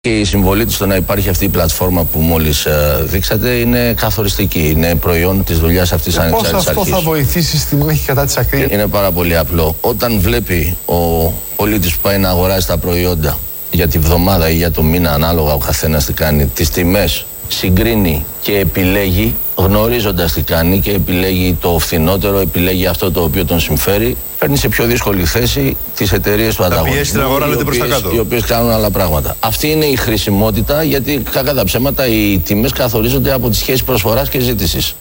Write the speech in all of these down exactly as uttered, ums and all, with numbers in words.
Και η συμβολή του στο να υπάρχει αυτή η πλατφόρμα που μόλις ε, δείξατε είναι καθοριστική. Είναι προϊόν της δουλειάς αυτής της ανεξάρτητης αρχής. Πώς αυτό θα βοηθήσει στη μάχη κατά της ακρίβειας? Είναι πάρα πολύ απλό. Όταν βλέπει ο πολίτης που πάει να αγοράσει τα προϊόντα για τη βδομάδα ή για το μήνα, ανάλογα ο καθένας τι κάνει, τις τιμές συγκρίνει και επιλέγει, γνωρίζοντας τι κάνει και επιλέγει το φθηνότερο, επιλέγει αυτό το οποίο τον συμφέρει, φέρνει σε πιο δύσκολη θέση τις εταιρείες του ανταγωνισμού, οι οποίες κάνουν άλλα πράγματα. Αυτή είναι η χρησιμότητα, γιατί κακά τα ψέματα οι τιμές καθορίζονται από τις σχέσεις προσφοράς και ζήτησης.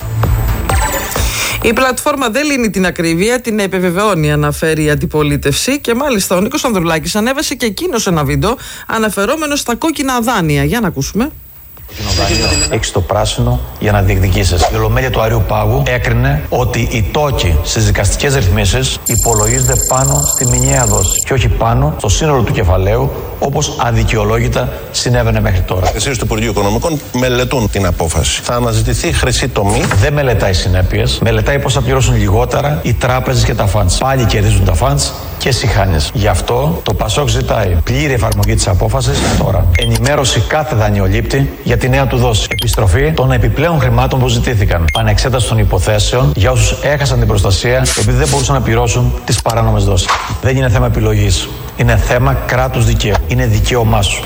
Η πλατφόρμα δεν λύνει την ακρίβεια, την επιβεβαιώνει, αναφέρει η αντιπολίτευση, και μάλιστα ο Νίκος Ανδρουλάκης ανέβασε και εκείνος ένα βίντεο αναφερόμενο στα κόκκινα δάνεια. Για να ακούσουμε. Έχεις το πράσινο για να διεκδικήσεις. Η Ολομέλεια του Αριού Πάγου έκρινε ότι οι τόκοι στις δικαστικές ρυθμίσεις υπολογίζονται πάνω στη μηνιαία δόση και όχι πάνω στο σύνολο του κεφαλαίου, όπως αδικαιολόγητα συνέβαινε μέχρι τώρα. Εσείς του Υπουργείου Οικονομικών μελετούν την απόφαση. Θα αναζητηθεί χρυσή τομή. Δεν μελετάει συνέπειες. Μελετάει πώς θα πληρώσουν λιγότερα οι τράπεζες και τα φαντς. Πάλι κερδίζουν τα φαντς και εσύ χάνεις. Γι' αυτό το ΠΑΣΟΚ ζητάει πλήρη εφαρμογή της απόφασης τώρα. Ενημέρωση κάθε δανειολήπτη για τη νέα του δόση. Επιστροφή των επιπλέον χρημάτων που ζητήθηκαν. Ανεξέταση των υποθέσεων για όσους έχασαν την προστασία επειδή δεν μπορούσαν να πληρώσουν τις παράνομες δόσεις. Δεν είναι θέμα επιλογής. Είναι θέμα κράτους δικαίου. Είναι δικαίωμά σου.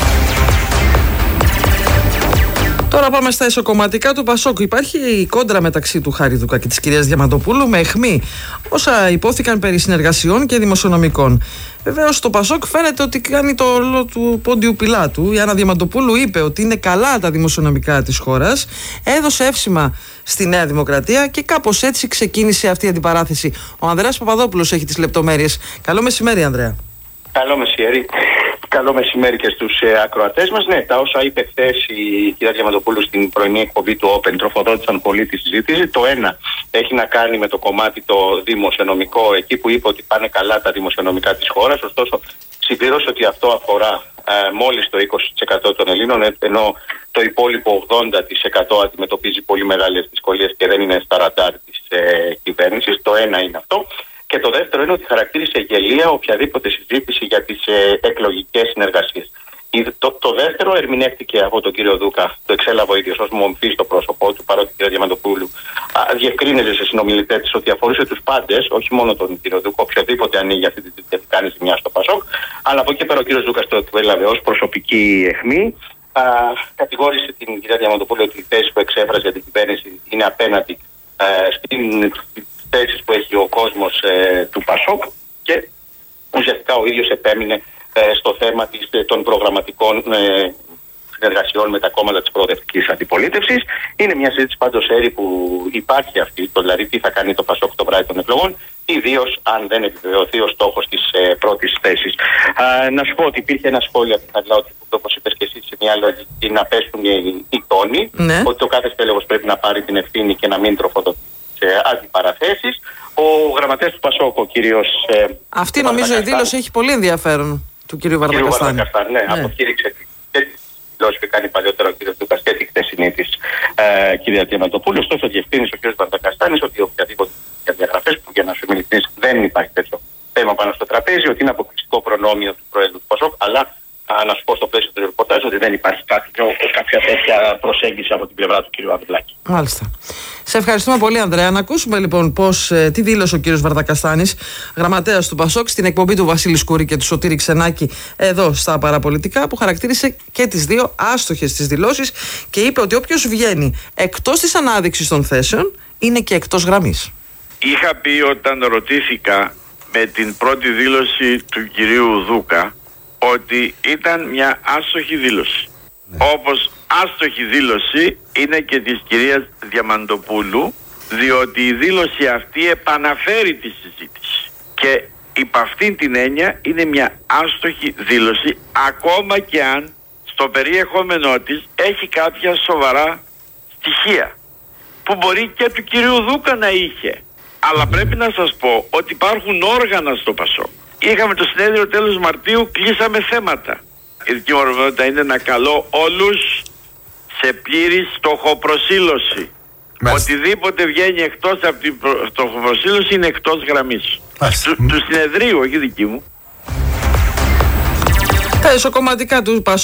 Τώρα πάμε στα εσωκομματικά του ΠΑΣΟΚ. Υπάρχει η κόντρα μεταξύ του Χάρη Δούκα και της κυρίας Διαμαντοπούλου με αιχμή όσα υπόθηκαν περί συνεργασιών και δημοσιονομικών. Βεβαίως το ΠΑΣΟΚ φαίνεται ότι κάνει το ρόλο του Πόντιου Πιλάτου. Η Άννα Διαμαντοπούλου είπε ότι είναι καλά τα δημοσιονομικά της χώρας, έδωσε εύσημα στη Νέα Δημοκρατία και κάπως έτσι ξεκίνησε αυτή η αντιπαράθεση. Ο Ανδρέας Παπαδόπουλος έχει τις λεπτομέρειες. Καλό μεσημέρι, Ανδρέα. Καλό μεσημέρι. Καλό μεσημέρι και στους ε, ακροατές μας. Ναι, τα όσα είπε χθες η κυρία Διαμαντοπούλου στην πρωινή εκπομπή του Open τροφοδότησαν πολύ τη συζήτηση. Το ένα έχει να κάνει με το κομμάτι το δημοσιονομικό, εκεί που είπε ότι πάνε καλά τα δημοσιονομικά της χώρας. Ωστόσο, συμπλήρωσε ότι αυτό αφορά ε, μόλις το είκοσι τοις εκατό των Ελλήνων, ενώ το υπόλοιπο ογδόντα τοις εκατό αντιμετωπίζει πολύ μεγάλες δυσκολίες και δεν είναι στα ραντάρ της ε, κυβέρνησης. Το ένα είναι αυτό. Και το δεύτερο είναι ότι χαρακτήρισε γελία οποιαδήποτε συζήτηση για τις ε, εκλογικές συνεργασίες. Το, το δεύτερο ερμηνεύτηκε από τον κύριο Δούκα, το εξέλαβε ο ίδιος ως μομφή στο πρόσωπό του, παρότι η κυρία Διαμαντοπούλου διευκρίνησε σε συνομιλητές της ότι αφορούσε τους πάντες, όχι μόνο τον κύριο Δούκα, οποιοδήποτε ανοίγει αυτή τη συζήτηση κάνει ζημιά στο ΠΑΣΟΚ. Αλλά από εκεί πέρα ο κύριος Δούκας το έλαβε ως προσωπική αιχμή. Α, κατηγόρησε την κυρία Διαμαντοπούλου ότι η θέση που εξέφραζε για την κυβέρνηση είναι απέναντι α, στην θέσεις που έχει ο κόσμος ε, του ΠΑΣΟΚ, και ουσιαστικά ο ίδιος επέμεινε ε, στο θέμα της, των προγραμματικών ε, συνεργασιών με τα κόμματα της προοδευτικής αντιπολίτευσης. Είναι μια συζήτηση πάντως έρη που υπάρχει αυτή, το, δηλαδή τι θα κάνει το ΠΑΣΟΚ το βράδυ των εκλογών, ιδίως αν δεν επιβεβαιωθεί ο στόχος της ε, πρώτης θέσης. Α, να σου πω ότι υπήρχε ένα σχόλιο από την Αγλάωτη, όπως είπες και εσύ, σε μια λογική να πέσουν οι, οι τόνοι, ναι. Ότι ο κάθε στέλεχος πρέπει να πάρει την ευθύνη και να μην τροφοδοτεί αντιπαραθέσεις. Ο γραμματέας του ΠΑΣΟΚ, ο κύριος ε, Αυτή νομίζω η δήλωση έχει πολύ ενδιαφέρον του κύριου Βαρδακαστάνη. Ναι, ναι, αποκήρυξε και τη δήλωση που κάνει παλιότερα ο κύριος Δούκας και τη χθεσινή της ε, κυρία Διαμαντοπούλου. Ωστόσο, διευκρίνησε ο κύριος Βαρδακαστάνης ότι οποιαδήποτε διαγραφές που, για να σου μιλήσεις, δεν υπάρχει τέτοιο θέμα πάνω στο τραπέζι, ότι είναι αποκλειστικό προνόμιο του Προέδρου του ΠΑΣΟΚ, αλλά να σου πω στο πλαίσιο του ρεπορτάζ ότι δεν υπάρχει κάποιο, κάποια τέτοια προσέγγιση από την πλευρά του κ. Ανδρουλάκη. Μάλιστα. Σε ευχαριστούμε πολύ, Ανδρέα. Να ακούσουμε λοιπόν πώς, ε, τι δήλωσε ο κ. Βαρδακαστάνης, γραμματέας του ΠΑΣΟΚ, στην εκπομπή του Βασίλη Σκούρη και του Σωτήρη Ξενάκη εδώ στα Παραπολιτικά, που χαρακτήρισε και τις δύο άστοχες τις δηλώσεις και είπε ότι όποιος βγαίνει εκτός της ανάδειξης των θέσεων είναι και εκτός γραμμής. Είχα πει όταν ρωτήθηκα με την πρώτη δήλωση του κυρίου Δούκα ότι ήταν μια άστοχη δήλωση. Ναι. Όπως άστοχη δήλωση είναι και της κυρίας Διαμαντοπούλου, διότι η δήλωση αυτή επαναφέρει τη συζήτηση. Και υπ' αυτήν την έννοια είναι μια άστοχη δήλωση, ακόμα και αν στο περιεχόμενό της έχει κάποια σοβαρά στοιχεία, που μπορεί και του κυρίου Δούκα να είχε. Αλλά πρέπει να σας πω ότι υπάρχουν όργανα στο ΠΑΣΟΚ. Είχαμε το συνέδριο τέλος Μαρτίου, κλείσαμε θέματα. Η δική μου αρμοδιότητα είναι να καλώ όλους σε πλήρη στοχοπροσήλωση. Μάλιστα. Οτιδήποτε βγαίνει εκτός από την στοχοπροσήλωση είναι εκτός γραμμής. Του, του συνεδρίου, όχι δική μου. Τα ισοκομματικά του ΠΑΣΟΚ